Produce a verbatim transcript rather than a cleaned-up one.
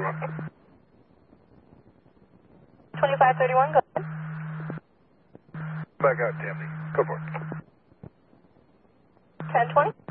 thirty-one. twenty-five thirty-one, go ahead. Back out, Tammy. Go for it. ten twenty.